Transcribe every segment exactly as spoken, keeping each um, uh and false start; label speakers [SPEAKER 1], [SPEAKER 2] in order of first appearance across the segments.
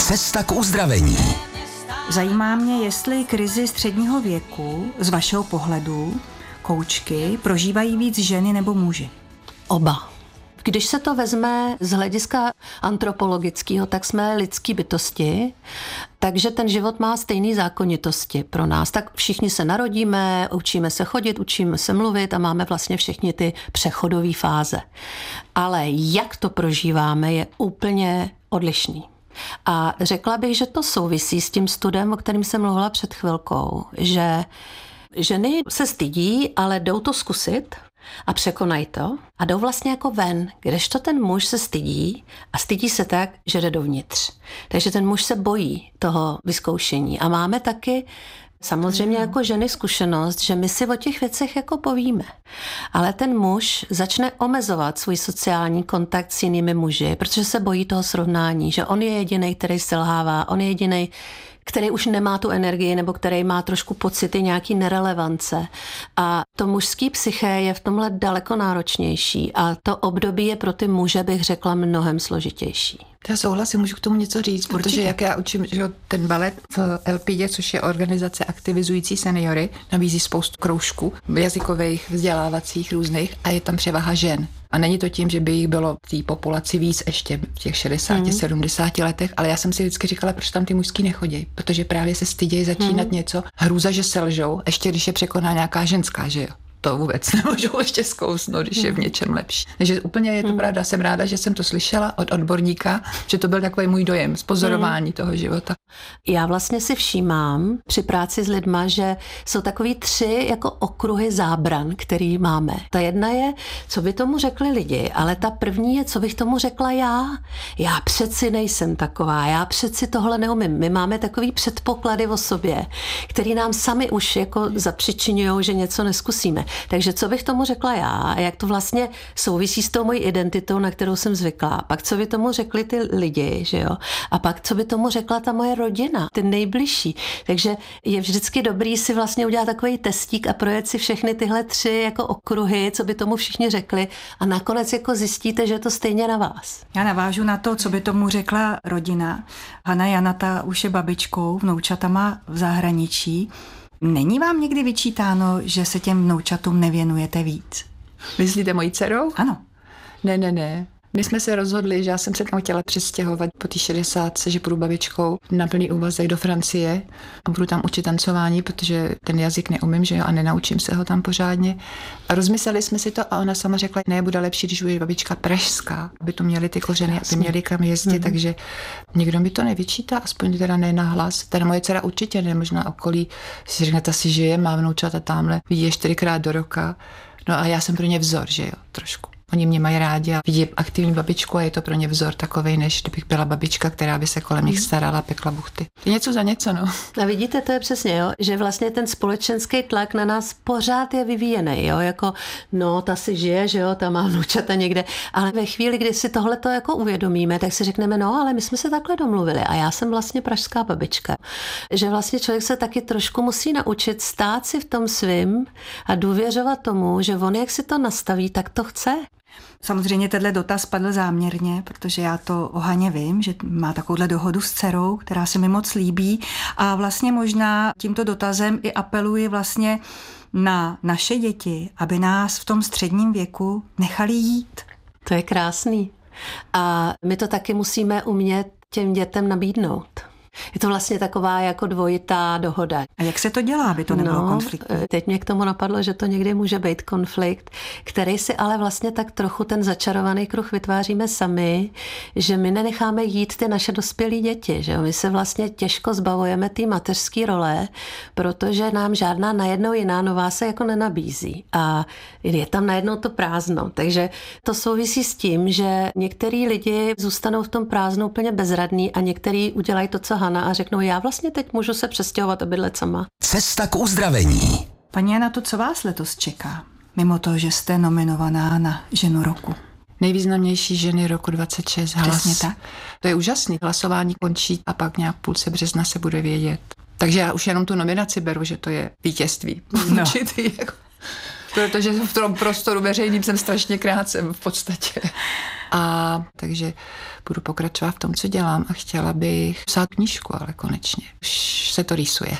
[SPEAKER 1] Cesta k uzdravení.
[SPEAKER 2] Zajímá mě, jestli krizi středního věku z vašeho pohledu, koučky, prožívají víc ženy nebo muži?
[SPEAKER 3] Oba. Když se to vezme z hlediska antropologického, tak jsme lidský bytosti, takže ten život má stejné zákonitosti pro nás. Tak všichni se narodíme, učíme se chodit, učíme se mluvit a máme vlastně všechny ty přechodové fáze. Ale jak to prožíváme, je úplně odlišný. A řekla bych, že to souvisí s tím studem, o kterém jsem mluvila před chvilkou, že ženy se stydí, ale jdou to zkusit a překonají to a jdou vlastně jako ven, kdežto ten muž se stydí a stydí se tak, že jde dovnitř. Takže ten muž se bojí toho vyzkoušení a máme taky samozřejmě jako ženy zkušenost, že my si o těch věcech jako povíme. Ale ten muž začne omezovat svůj sociální kontakt s jinými muži, protože se bojí toho srovnání, že on je jedinej, který selhává, on je jedinej, který už nemá tu energii nebo který má trošku pocity nějaký nerelevance. A to mužský psyché je v tomhle daleko náročnější a to období je pro ty muže, bych řekla, mnohem složitější.
[SPEAKER 4] Já souhlasím, můžu k tomu něco říct, protože Určitě. Jak já učím, že ten balet v el pé dé, což je organizace aktivizující seniory, nabízí spoustu kroužků jazykových, vzdělávacích různých a je tam převaha žen. A není to tím, že by jich bylo v té populaci víc ještě v těch šedesáti, mm. sedmdesáti letech, ale já jsem si vždycky říkala, proč tam ty mužský nechodí, protože právě se stydějí začínat mm. něco, hrůza, že selžou, ještě když je překoná nějaká ženská, že jo. To vůbec nemůžou ještě zkousnout, když je v něčem lepší. Takže úplně je to pravda. Jsem ráda, že jsem to slyšela od odborníka, že to byl takový můj dojem z pozorování hmm. toho života.
[SPEAKER 3] Já vlastně si všímám při práci s lidma, že jsou takový tři jako okruhy zábran, který máme. Ta jedna je, co by tomu řekli lidi, ale ta první je, co bych tomu řekla já. Já přeci nejsem taková, já přeci tohle neumím. My máme takový předpoklady o sobě, který nám sami už jako zapřičiňujou, že něco neskusíme. Takže co bych tomu řekla já a jak to vlastně souvisí s tou mojí identitou, na kterou jsem zvyklá. Pak co by tomu řekli ty lidi, že jo? A pak co by tomu řekla ta moje rodina, ty nejbližší. Takže je vždycky dobrý si vlastně udělat takový testík a projet si všechny tyhle tři jako okruhy, co by tomu všichni řekli a nakonec jako zjistíte, že je to stejně na vás.
[SPEAKER 2] Já navážu na to, co by tomu řekla rodina. Hana Janata už je babičkou, vnoučatama v zahraničí. Není vám někdy vyčítáno, že se těm vnoučatům nevěnujete víc?
[SPEAKER 4] Myslíte mojí dcerou?
[SPEAKER 2] Ano.
[SPEAKER 4] Ne, ne, ne. My jsme se rozhodli, že já jsem se tam chtěla přestěhovat po té šedesátce, že půjdu babičkou na plný úvazek do Francie a budu tam učit tancování, protože ten jazyk neumím, že jo, a nenaučím se ho tam pořádně. A rozmysleli jsme si to a ona sama řekla, ne, bude lepší, když bude babička pražská, aby to měli ty kořeny, aby měli kam jezdit, mm-hmm. takže nikdo mi to nevyčítá, aspoň teda ne na hlas. Teda moje dcera určitě ne, možná okolí si řekne, ta si žije, má vnoučata tamhle, vidí je čtyřikrát do roka. No a já jsem pro ně vzor, že jo, trošku. Oni mě mají rádi a vidí aktivní babičku a je to pro ně vzor takovej, než kdybych byla babička, která by se kolem nich starala, pekla buchty. Je něco za něco, no.
[SPEAKER 3] A vidíte, to je přesně, jo, že vlastně ten společenský tlak na nás pořád je vyvíjený, jo, jako no, ta si žije, že jo, ta má vnoučata někde, ale ve chvíli, kdy si tohleto jako uvědomíme, tak si řekneme, no, ale my jsme se takhle domluvili a já jsem vlastně pražská babička. Že vlastně člověk se taky trošku musí naučit stát si v tom svým a důvěřovat tomu, že on, jak si to nastaví, tak to chce.
[SPEAKER 2] Samozřejmě tenhle dotaz padl záměrně, protože já to o Haně vím, že má takovouhle dohodu s dcerou, která se mi moc líbí a vlastně možná tímto dotazem i apeluji vlastně na naše děti, aby nás v tom středním věku nechali jít.
[SPEAKER 3] To je krásný. A my to taky musíme umět těm dětem nabídnout. Je to vlastně taková jako dvojitá dohoda.
[SPEAKER 2] A jak se to dělá, aby to nebylo
[SPEAKER 3] no,
[SPEAKER 2] konfliktní?
[SPEAKER 3] Teď mě k tomu napadlo, že to někdy může být konflikt, který si ale vlastně tak trochu ten začarovaný kruh vytváříme sami, že my nenecháme jít ty naše dospělé děti. Že my se vlastně těžko zbavujeme té mateřské role, protože nám žádná najednou jiná nová se jako nenabízí. A je tam najednou to prázdno. Takže to souvisí s tím, že některý lidi zůstanou v tom prázdnu úplně bezradný a některý udělají to, co Hana, a řeknou, já vlastně teď můžu se přestěhovat a bydlet sama.
[SPEAKER 1] Cesta k uzdravení.
[SPEAKER 2] Paní Jana, to co vás letos čeká? Mimo to, že jste nominovaná na ženu roku.
[SPEAKER 4] Nejvýznamnější ženy roku dvacet šest. Hlas.
[SPEAKER 2] Přesně tak.
[SPEAKER 4] To je úžasný. Hlasování končí a pak nějak půlce března se bude vědět. Takže já už jenom tu nominaci beru, že to je vítězství. No. Určitý, jako, protože v tom prostoru veřejným jsem strašně krátce v podstatě. A takže budu pokračovat v tom, co dělám a chtěla bych psát knížku, ale konečně. Už se to rýsuje.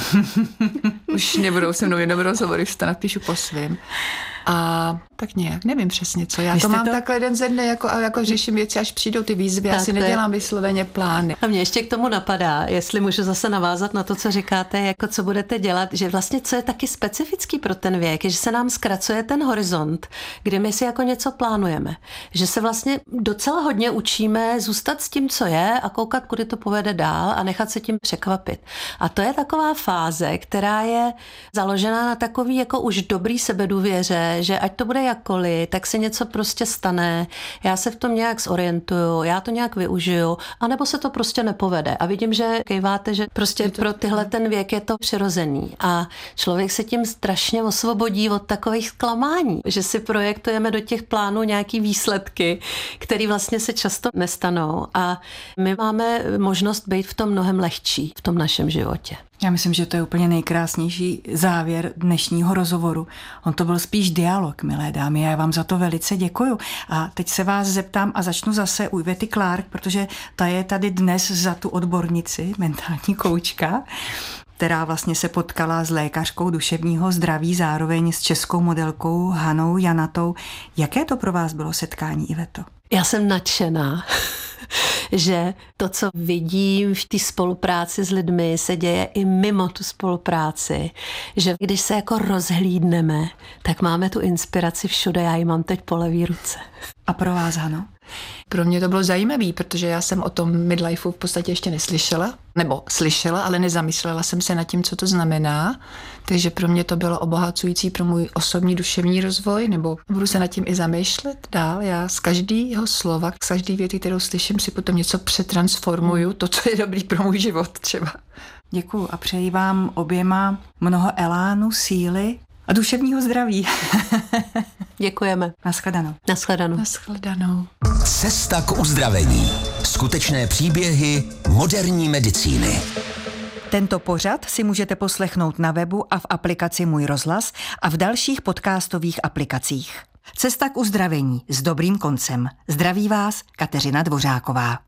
[SPEAKER 4] Už nebudou se mnou jenom rozhovory, už to napíšu po svým. A tak nějak, nevím přesně co. Já
[SPEAKER 2] Vy
[SPEAKER 4] to mám
[SPEAKER 2] to...
[SPEAKER 4] takhle den ze dne, jako, jako řeším věci, až přijdou ty výzvy. Já si nedělám vysloveně plány.
[SPEAKER 3] A mě ještě k tomu napadá, jestli můžu zase navázat na to, co říkáte, jako co budete dělat, že vlastně co je taky specifický pro ten věk, je, že se nám zkracuje ten horizont, kdy my si jako něco plánujeme. Že se vlastně docela hodně učíme zůstat s tím, co je a koukat, kudy to povede dál a nechat se tím překvapit. A to je taková fáze, která je založená na takový jako už dobrý sebedůvěře, že ať to bude jakkoliv, tak se něco prostě stane, já se v tom nějak zorientuju, já to nějak využiju, anebo se to prostě nepovede. A vidím, že kejváte, že prostě pro tyhle ten věk je to přirozený. A člověk se tím strašně osvobodí od takových zklamání, že si projektujeme do těch plánů nějaký výsledky, které vlastně se často nestanou. A my máme možnost být v tom mnohem lehčí v tom našem životě.
[SPEAKER 2] Já myslím, že to je úplně nejkrásnější závěr dnešního rozhovoru. On to byl spíš dialog, milé dámy, a já vám za to velice děkuju. A teď se vás zeptám a začnu zase u Ivety Clark, protože ta je tady dnes za tu odbornici, mentální koučka, která vlastně se potkala s lékařkou duševního zdraví, zároveň s českou modelkou Hanou Janatou. Jaké to pro vás bylo setkání, Iveto?
[SPEAKER 3] Já jsem nadšená, že to, co vidím v té spolupráci s lidmi, se děje i mimo tu spolupráci. Že když se jako rozhlídneme, tak máme tu inspiraci všude. Já ji mám teď po levý ruce.
[SPEAKER 2] A pro vás, Hano?
[SPEAKER 4] Pro mě to bylo zajímavé, protože já jsem o tom midlifeu v podstatě ještě neslyšela, nebo slyšela, ale nezamyslela jsem se nad tím, co to znamená. Takže pro mě to bylo obohacující pro můj osobní duševní rozvoj, nebo budu se nad tím i zamýšlet dál. Já z každého slova, z každé věty, kterou slyším, si potom něco přetransformuju, to, co je dobrý pro můj život třeba.
[SPEAKER 2] Děkuju a přeji vám oběma mnoho elánu, síly a duševního zdraví.
[SPEAKER 3] Děkujeme.
[SPEAKER 2] Naschledanou.
[SPEAKER 3] Naschledanou.
[SPEAKER 4] Naschledanou.
[SPEAKER 1] Cesta k uzdravení. Skutečné příběhy moderní medicíny.
[SPEAKER 2] Tento pořad si můžete poslechnout na webu a v aplikaci Můj rozhlas a v dalších podcastových aplikacích. Cesta k uzdravení s dobrým koncem. Zdraví vás Kateřina Dvořáková.